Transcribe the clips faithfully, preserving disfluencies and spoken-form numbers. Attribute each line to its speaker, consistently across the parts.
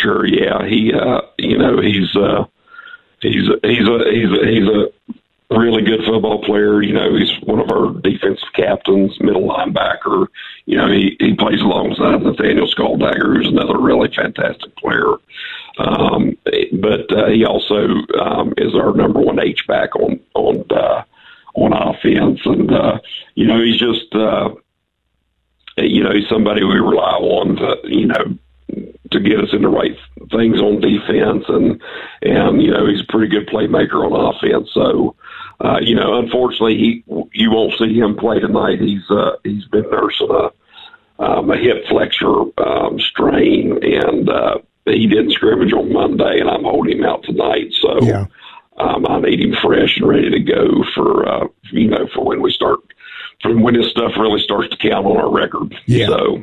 Speaker 1: sure. Yeah, he, uh, you know, he's uh, he's a, he's a he's a, he's a really good football player. You know, he's one of our defensive captains, middle linebacker. You know, he, he plays alongside Nathaniel Skulldagger, who's another really fantastic player. Um, but uh, he also um, is our number one H back on on uh, on offense, and uh, you know, he's just uh, you know he's somebody we rely on to you know. to get us in the right things on defense, and and you know he's a pretty good playmaker on offense. So uh, you know, unfortunately, he you won't see him play tonight. He's uh, he's been nursing a um, a hip flexor um, strain, and uh, he didn't scrimmage on Monday, and I'm holding him out tonight. So
Speaker 2: yeah.
Speaker 1: um, I need him fresh and ready to go for uh, you know for when we start for when this stuff really starts to count on our record.
Speaker 2: Yeah.
Speaker 1: So.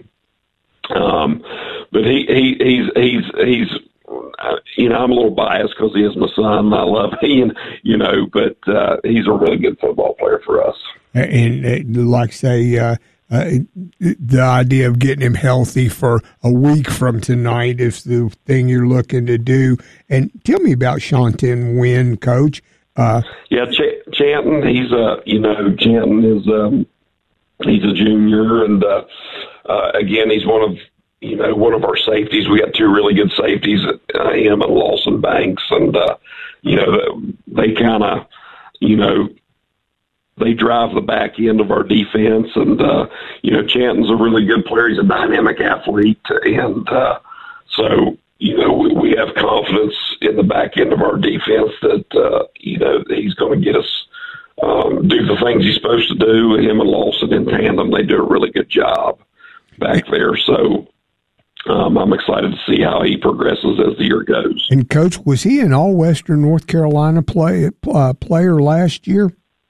Speaker 1: Um, but he, he, he's, he's, he's, uh, you know, I'm a little biased because he is my son and I love him, you know, but, uh, he's a really good football player for us.
Speaker 2: And, and uh, like say, uh, uh, the idea of getting him healthy for a week from tonight is the thing you're looking to do. And tell me about Shanton Wynn, Coach. Uh,
Speaker 1: yeah, Ch- Chanton, he's a, you know, Chanton is, um, he's a junior, and, uh, Uh, again, he's one of, you know, one of our safeties. We got two really good safeties, uh, him and Lawson Banks. And, uh, you know, they kind of, you know, they drive the back end of our defense. And, uh, you know, Chanton's a really good player. He's a dynamic athlete. And uh, so, you know, we, we have confidence in the back end of our defense that, uh, you know, he's going to get us um, do the things he's supposed to do. Him and Lawson in tandem, they do a really good job back there. So um, I'm excited to see how he progresses as the year goes.
Speaker 2: And Coach, was he an all-Western North Carolina play uh, player last year?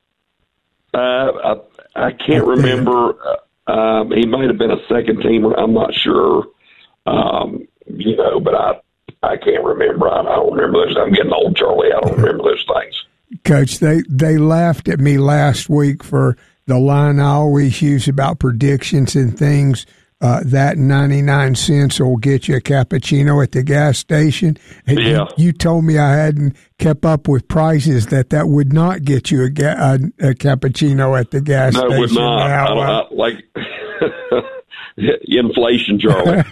Speaker 1: Uh, I, I can't remember. Uh, um, he might have been a second teamer. I'm not sure. Um, you know, but I I can't remember. I, I don't remember those. I'm getting old, Charlie. I don't remember those things.
Speaker 2: Coach, they, they laughed at me last week for the line I always use about predictions and things, uh, that ninety-nine cents will get you a cappuccino at the gas station. And
Speaker 1: yeah.
Speaker 2: you, you told me I hadn't kept up with prices, that that would not get you a, ga- a, a cappuccino at the gas
Speaker 1: no,
Speaker 2: station.
Speaker 1: No, it would not.
Speaker 2: Now,
Speaker 1: I don't,
Speaker 2: uh,
Speaker 1: I, like inflation, Charlie.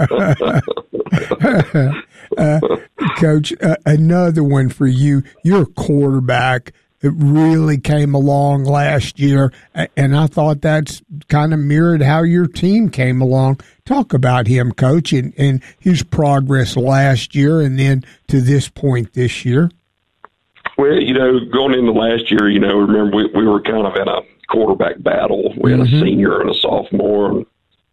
Speaker 2: uh, Coach, uh, another one for you. You're a quarterback. It really came along last year, and I thought that's kind of mirrored how your team came along. Talk about him, Coach, and, and his progress last year and then to this point this year.
Speaker 1: Well, you know, going into last year, you know, remember we, we were kind of in a quarterback battle. We had
Speaker 2: Mm-hmm.
Speaker 1: a senior and a sophomore. And,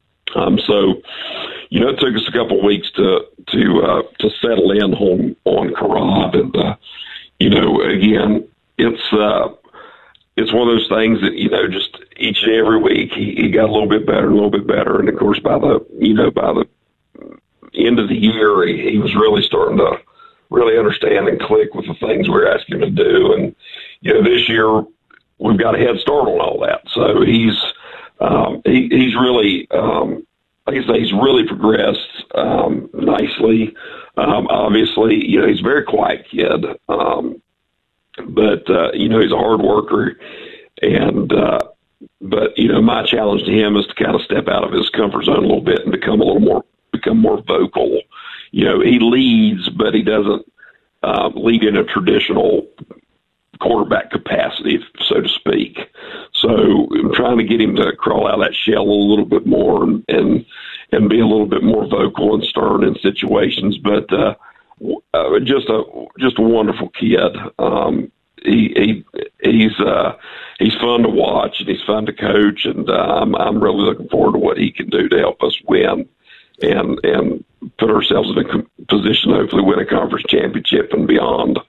Speaker 1: um, so, you know, it took us a couple of weeks to to uh, to settle in on, on Karad. And, uh, you know, again, it's uh, it's one of those things that, you know, just each and every week he, he got a little bit better, a little bit better. And, of course, by the, you know, by the end of the year, he, he was really starting to really understand and click with the things we we're asking him to do. And, you know, this year we've got a head start on all that. So he's um, he, he's really, um, like I say, he's really progressed um, nicely. Um, obviously, you know, he's a very quiet kid. Um, but, uh, you know, he's a hard worker. And, uh, but, you know, my challenge to him is to kind of step out of his comfort zone a little bit and become a little more, become more vocal. You know, he leads, but he doesn't uh, lead in a traditional quarterback capacity, so to speak. So I'm trying to get him to crawl out of that shell a little bit more and and, and be a little bit more vocal and stern in situations. But uh, uh, just a just a wonderful kid. Um, he, he he's uh, he's fun to watch and he's fun to coach, and uh, I'm I'm really looking forward to what he can do to help us win and and put ourselves in a position to hopefully win a conference championship and beyond.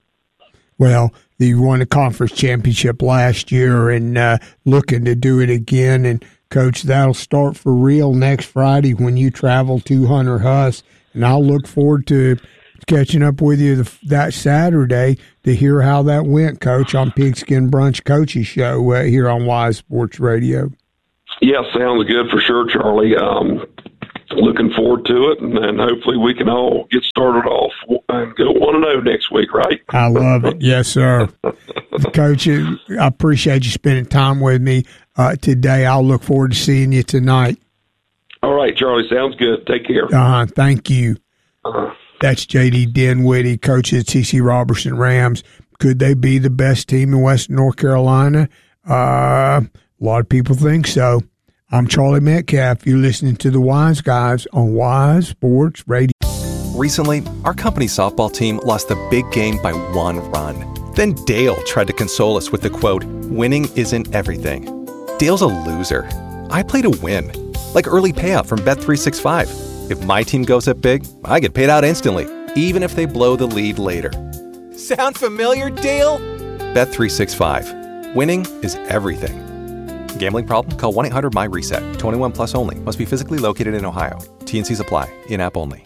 Speaker 2: Well, you won a conference championship last year and uh, looking to do it again. And, Coach, that'll start for real next Friday when you travel to Hunter Huss. And I'll look forward to catching up with you the, that Saturday to hear how that went, Coach, on Pigskin Brunch Coach's Show uh, here on Wise Sports Radio.
Speaker 1: Yeah, sounds good for sure, Charlie. Um, looking forward to it, and, and hopefully we can all get started off and go one and zero next week, right?
Speaker 2: I love it. Yes, sir. Coach, I appreciate you spending time with me uh, today. I'll look forward to seeing you tonight.
Speaker 1: All right, Charlie. Sounds good. Take care.
Speaker 2: Uh, thank you.
Speaker 1: Uh-huh.
Speaker 2: That's J D Dinwiddie, coach of the T C Robertson Rams. Could they be the best team in Western North Carolina? Uh, a lot of people think so. I'm Charlie Metcalf. You're listening to The Wise Guys on Wise Sports Radio.
Speaker 3: Recently, our company's softball team lost the big game by one run. Then Dale tried to console us with the quote, "Winning isn't everything." Dale's a loser. I play to win, like early payout from Bet three sixty-five. If my team goes up big, I get paid out instantly, even if they blow the lead later. Sound familiar, Dale? Bet three sixty-five. Winning is everything. Gambling problem? Call one eight hundred M Y reset. twenty-one plus only. Must be physically located in Ohio. T and C's apply. In-app only.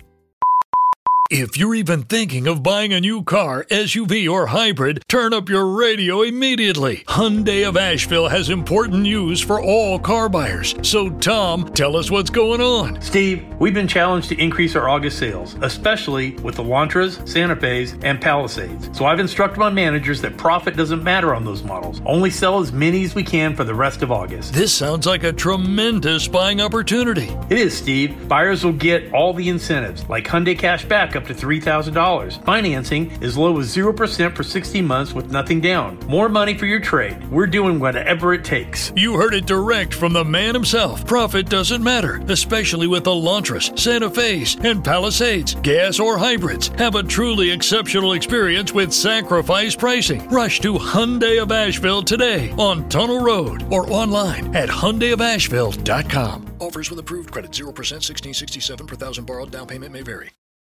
Speaker 4: If you're even thinking of buying a new car, S U V, or hybrid, turn up your radio immediately. Hyundai of Asheville has important news for all car buyers. So, Tom, tell us what's going on.
Speaker 5: Steve, we've been challenged to increase our August sales, especially with the Elantras, Santa Fe's, and Palisades. So I've instructed my managers that profit doesn't matter on those models. Only sell as many as we can for the rest of August.
Speaker 4: This sounds like a tremendous buying opportunity.
Speaker 5: It is, Steve. Buyers will get all the incentives, like Hyundai Cash Back up to three thousand dollars. Financing as low as zero percent for sixty months with nothing down. More money for your trade. We're doing whatever it takes.
Speaker 4: You heard it direct from the man himself. Profit doesn't matter, especially with Elantras, Santa Fe's, and Palisades. Gas or hybrids. Have a truly exceptional experience with sacrifice pricing. Rush to Hyundai of Asheville today on Tunnel Road or online at Hyundai of Asheville dot com. Offers with approved credit, zero percent, sixteen sixty-seven per thousand borrowed. Down payment may vary.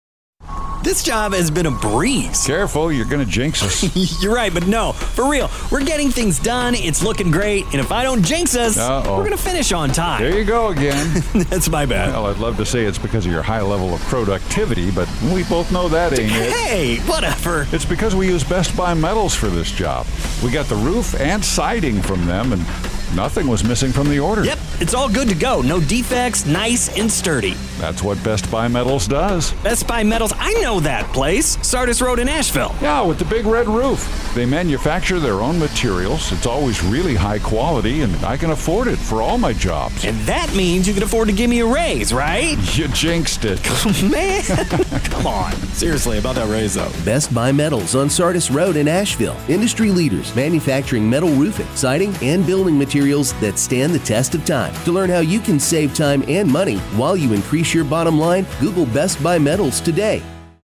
Speaker 6: This job has been a breeze.
Speaker 7: Careful, you're going to jinx us.
Speaker 6: You're right, but no, for real. We're getting things done, it's looking great, and if I don't jinx us, Uh-oh. we're going to finish on time.
Speaker 7: There you go again.
Speaker 6: That's my bad.
Speaker 7: Well, I'd love to say it's because of your high level of productivity, but we both know that ain't it.
Speaker 6: Hey, whatever.
Speaker 7: It's because we use Best Buy Metals for this job. We got the roof and siding from them, and nothing was missing from the order.
Speaker 6: Yep, it's all good to go. No defects, nice and sturdy.
Speaker 7: That's what Best Buy Metals does.
Speaker 6: Best Buy Metals, I know that place. Sardis Road in Asheville.
Speaker 7: Yeah, with the big red roof. They manufacture their own materials. It's always really high quality, and I can afford it for all my jobs.
Speaker 6: And that means you can afford to give me a raise, right?
Speaker 7: You jinxed it.
Speaker 6: Man, come on. Seriously, about that raise, though.
Speaker 8: Best Buy Metals on Sardis Road in Asheville. Industry leaders manufacturing metal roofing, siding, and building materials that stand the test of time. To learn how you can save time and money while you increase your bottom line, Google Best Buy Metals today.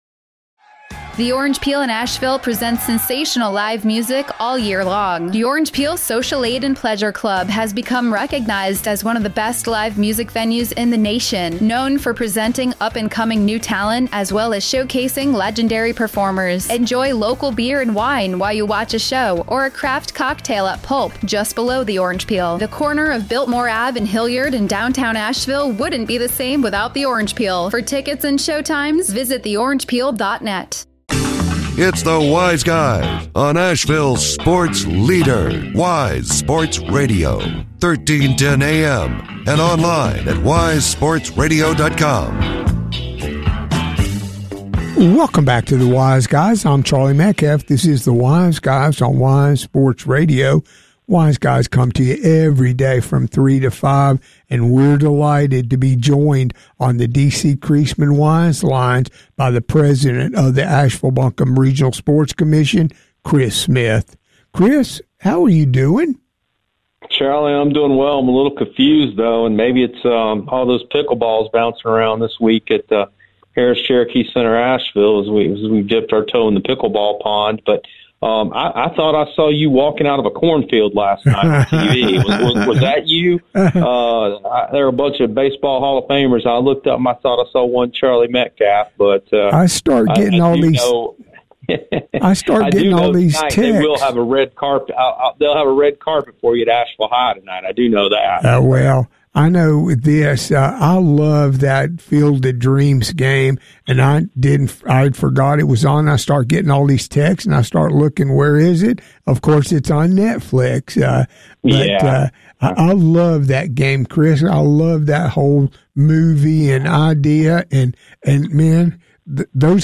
Speaker 9: The Orange Peel in Asheville presents sensational live music all year long. The Orange Peel Social Aid and Pleasure Club has become recognized as one of the best live music venues in the nation, known for presenting up-and-coming new talent as well as showcasing legendary performers. Enjoy local beer and wine while you watch a show or a craft cocktail at Pulp just below the Orange Peel. The corner of Biltmore Avenue in Hilliard in downtown Asheville wouldn't be the same without the Orange Peel. For tickets and showtimes, visit the orange peel dot net.
Speaker 10: It's the Wise Guys on Asheville's sports leader, Wise Sports Radio, thirteen ten A M and online at wise sports radio dot com.
Speaker 2: Welcome back to the Wise Guys. I'm Charlie Metcalf. This is the Wise Guys on Wise Sports Radio. Wise Guys come to you every day from three to five, and we're delighted to be joined on the D C Creasman Wise lines by the president of the Asheville-Buncombe Regional Sports Commission, Chris Smith. Chris, how are you doing?
Speaker 11: Charlie, I'm doing well. I'm a little confused, though, and maybe it's um, all those pickleballs bouncing around this week at the Harris Cherokee Center, Asheville, as we, as we dipped our toe in the pickleball pond, but Um, I, I thought I saw you walking out of a cornfield last night on T V. was, was, was that you? Uh, I, there were a bunch of baseball Hall of Famers. I looked up and I thought I saw one Charlie Metcalf, but uh,
Speaker 2: I start getting I, I all these. Know, I start getting I all these texts.
Speaker 11: They will have a red carpet. I'll, I'll, they'll have a red carpet for you at Asheville High tonight. I do know that.
Speaker 2: Uh, well, I know this. Uh, I love that Field of Dreams game, and I didn't. I forgot it was on. I start getting all these texts, and I start looking. Where is it? Of course, it's on Netflix. Uh, but
Speaker 11: yeah.
Speaker 2: uh, I, I love that game, Chris. I love that whole movie and idea, and and man, th- those